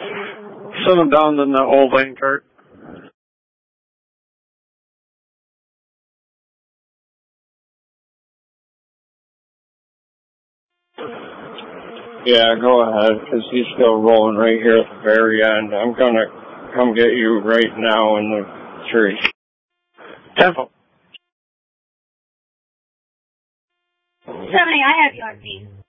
Set them down in the old lane cart. Yeah, go ahead, because he's still rolling right here at the very end. I'm going to come get you right now in the tree. Tempo. 70, I have you on scene.